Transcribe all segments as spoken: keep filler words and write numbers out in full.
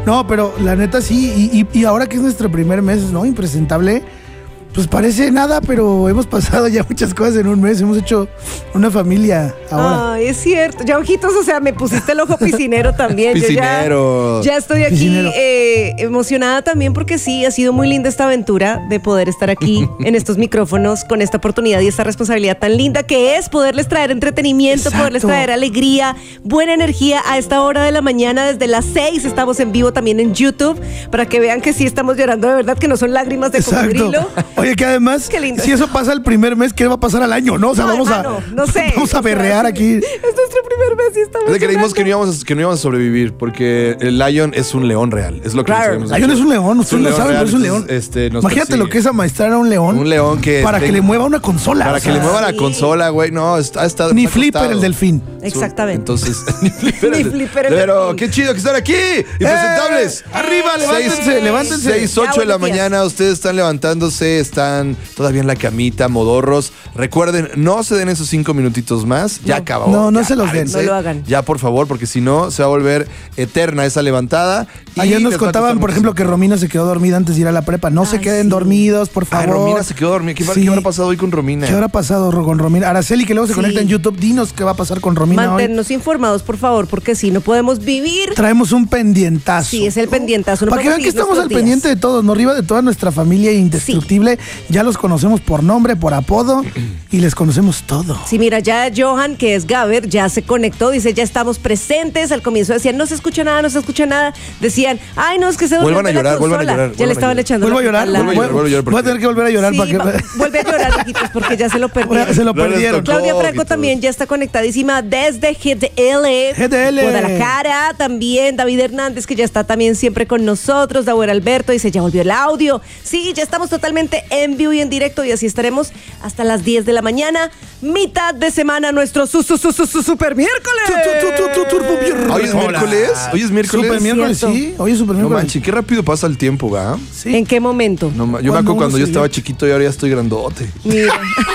No, pero la neta sí, y, y, y ahora que es nuestro primer mes, ¿no? Impresentable. Pues parece nada, pero hemos pasado ya muchas cosas en un mes. Hemos hecho una familia ahora. Ay, es cierto. Ya, ojitos, o sea, me pusiste el ojo piscinero también. Piscinero. Yo ya, ya estoy aquí eh, emocionada también porque sí, ha sido muy linda esta aventura de poder estar aquí en estos micrófonos con esta oportunidad y esta responsabilidad tan linda que es poderles traer entretenimiento, Exacto. poderles traer alegría, buena energía a esta hora de la mañana. Desde las seis estamos en vivo también en YouTube para que vean que sí estamos llorando de verdad, que no son lágrimas de Exacto. cocodrilo. Oye, que además, si eso pasa el primer mes, ¿qué va a pasar al año? No, o sea, no, vamos hermano, a no sé, vamos a berrear sea, aquí. Es nuestro primer mes y estamos Le creímos que no, íbamos a, que no íbamos a sobrevivir, porque el Lion es un león real. Es lo que claro. decimos. Lion es un león, ustedes lo saben, pero es un león. Este, nos Imagínate persigue. lo que es amaestrar a un león. Un león que... Para este, que le mueva una consola. Para o que sea, le mueva la sí. consola, güey. No, está, está Ni está Flipper acostado. el delfín. Exactamente. Entonces, ni Flipper. Ni el- Flipper el Pero delfín. qué chido que están aquí. Impresentables. ¡Eh! Arriba, levántense, Seis- levántense. seis, Ya, ocho de la buenos días. mañana. Ustedes están levantándose, están todavía en la camita, modorros. Recuerden, no se den esos cinco minutitos más. Ya No. acabó. No, no Ya se los den. párense. No lo hagan. Ya, por favor, porque si no, se va a volver eterna esa levantada. y Ayer nos les va a contaban, costar por ejemplo, que muchísimo. Romina se quedó dormida antes de ir a la prepa. No se Ay, queden sí. dormidos, por Ay, favor. Romina se quedó dormida. ¿Qué, Sí. ¿Qué habrá pasado hoy con Romina? ¿Qué habrá pasado Ro- con Romina? Araceli, que luego se Sí. conecta en YouTube. Dinos qué va a pasar con Romina hoy. Mantenernos informados, por favor, porque si no podemos vivir. Traemos un pendientazo. Sí, es el pendientazo. No Para que podemos vean que seguir estamos al nuestros días. pendiente de todos, ¿no? Arriba de toda nuestra familia indestructible. Ya los conocemos por nombre, por apodo y les conocemos todo. Sí, mira, ya Johan, que es Gaber, ya se conectó, dice, ya estamos presentes. Al comienzo decían, no se escucha nada, no se escucha nada. Decían, ay, no, es que se durmió Vuelvan a de la llorar, vuelvan a consola. llorar, Ya vuelvan le a estaban llorar. echando ¿Vuelvo a la llorar? culpa a la- Vuelvo a llorar, vuelvo a llorar, Voy a porque- tener que volver a llorar Sí, para que... va- vuelve a llorar, hijitos, porque ya se lo perdieron. Se lo No les perdieron. tocó. Claudia Franco Ojitos. también ya está conectadísima desde G D L. G D L. Guadalajara. También David Hernández, que ya está también siempre con nosotros. Dauer Alberto dice, ya volvió el audio. Sí, ya estamos totalmente en vivo y en directo y así estaremos hasta las diez de la mañana. Mitad de semana, nuestro su, su, su, su, su super miércoles. Tu, tu, tu, tu, turbo viernes. Hoy es Hola. miércoles. Hoy es miércoles. Super miércoles, Cierto. sí. Hoy es super No miércoles. manches, qué rápido pasa el tiempo, ¿va? Sí. ¿En qué momento? No, ma- yo me ¿Cuándo acuerdo cuando uno yo se estaba dio? chiquito y ahora ya estoy grandote. Mira.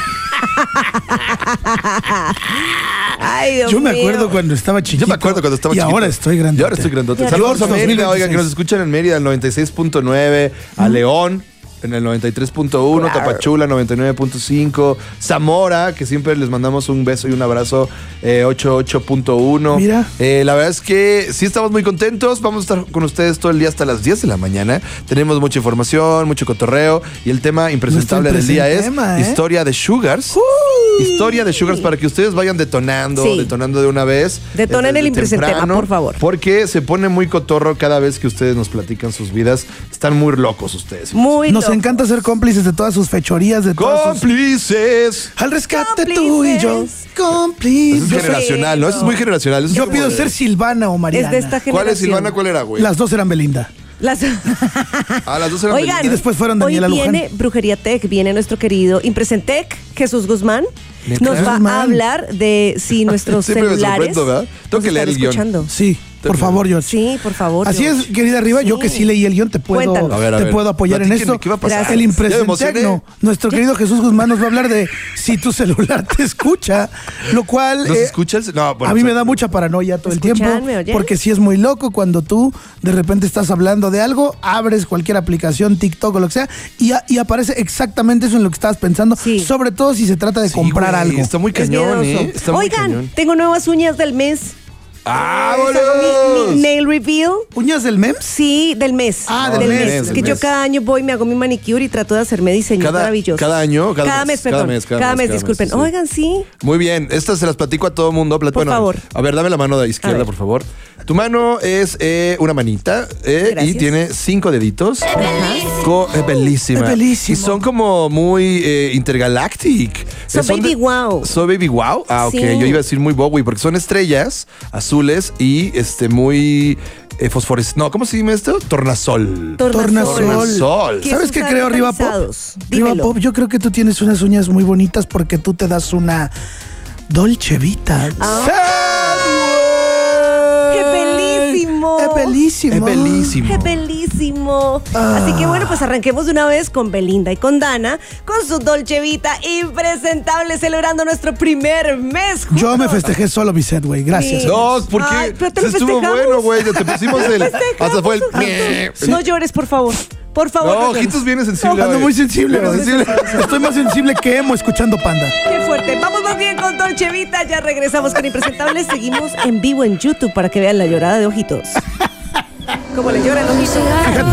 Ay, Dios Yo me mío. acuerdo cuando estaba chiquito. Yo me acuerdo cuando estaba y chiquito. ahora estoy grandote. Y ahora estoy grandote. Y ahora Saludos a estoy Mérida, dos mil oigan, que nos escuchan en Mérida, el noventa y seis punto nueve, a León, en el noventa y tres punto uno, Claro. Tapachula, noventa y nueve punto cinco, Zamora, que siempre les mandamos un beso y un abrazo, eh, ochenta y ocho punto uno. Mira. Eh, la verdad es que sí estamos muy contentos. Vamos a estar con ustedes todo el día hasta las diez de la mañana. Tenemos mucha información, mucho cotorreo. Y el tema impresentable del día es tema, ¿eh? historia de Sugars. Historia de Sugars para que ustedes vayan detonando, Sí. detonando de una vez. Detonen Desde el impresentema, temprano, por favor. Porque se pone muy cotorro cada vez que ustedes nos platican sus vidas. Están muy locos ustedes. Muy Nos loco. encanta ser cómplices de todas sus fechorías, de todas sus... ¡Cómplices! Al rescate Cómplices. tú y yo. Eso es Cómplices. generacional, ¿no? Eso es muy generacional. Eso es Yo como pido de- ser Silvana o Mariana. Es de esta generación. ¿Cuál es Silvana? ¿Cuál era, güey? Las dos eran Belinda. Las- Ah, las dos eran Oigan, Belinda. Y después fueron Daniela hoy Luján. viene Brujería Tech, viene nuestro querido Impresentec, Jesús Guzmán. ¿Neta? Nos va Guzmán. a hablar de si nuestros Siempre me celulares sorprendo, ¿verdad? Tengo nos que leer están el guión. escuchando. Sí, por favor, George. Sí, por favor. Así George. es, querida Arriba, yo Sí. que sí leí el guión, te puedo, Cuéntanos. A ver, a te ver. puedo apoyar en Platíquenme, esto. ¿qué va a pasar? Gracias. El Ya me emocioné. impresentecno, nuestro querido Jesús Guzmán nos va a hablar de si tu celular te escucha, lo cual ¿No se eh, escucha el- No, bueno, a mí o me sea, da mucha paranoia todo el ¿Escuchan? tiempo, ¿Me oyen? porque sí es muy loco cuando tú de repente estás hablando de algo, abres cualquier aplicación, TikTok o lo que sea, y, a- y aparece exactamente eso en lo que estabas pensando, Sí. sobre todo si se trata de Sí, comprar güey, algo. Está muy Es cañón, miedoso. ¿eh? Está muy Oigan, cañón. tengo nuevas uñas del mes. ¡Ah, Les hago mi, vámonos! mi nail reveal. ¿Uñas del M E M S? Sí, del mes. Ah, del mes, Es del que yo mes. cada año voy, me hago mi manicure y trato de hacerme diseños Cada- maravillosos. cada año, cada cada mes, mes, perdón. cada mes, cada mes, cada mes, disculpen. sí. Oigan, sí. Muy bien, estas se las platico a todo mundo. Plat- Por bueno, favor. A ver, dame la mano de A izquierda, ver. por favor. Tu mano es eh, una manita eh, y Gracias. tiene cinco deditos. Co- es bellísima. Es bellísimo. Y son como muy eh, intergalactic. So Eh, son baby wow. So baby wow. Ah, ok. Sí. Yo iba a decir muy Bowie porque son estrellas azules y este muy eh, fosforescentes. No, ¿cómo se llama esto? Tornasol. Tornasol. Tornasol. ¿Qué ¿Sabes es qué usar creo, Riva Pop? localizados? Riva Dímelo. Pop, yo creo que tú tienes unas uñas muy bonitas porque tú te das una Dolce Vita. Ah. ¡Sad ¡Qué way! bellísimo! ¡Es belísimo. Es belísimo. Es belísimo. Ah. Así que bueno, pues arranquemos de una vez con Belinda y con Dana, con su Dolce Vita impresentable, celebrando nuestro primer mes juntos. Yo me festejé solo mi set, güey. Gracias. Sí. No, porque Ay, pero te lo estuvo festejamos. bueno, güey. Te pusimos el. Hasta fue el. Ojitos. No llores, por favor. Por favor. No, no llores. Ojitos viene sensible. Ando hoy. muy sensible. Viene ¿no? sensible. Estoy más sensible que emo escuchando Panda. Qué fuerte. Vamos más bien con Dolce Vita. Ya regresamos con Impresentables. Seguimos en vivo en YouTube para que vean la llorada de Ojitos. Como le llora el ojito. Fíjate.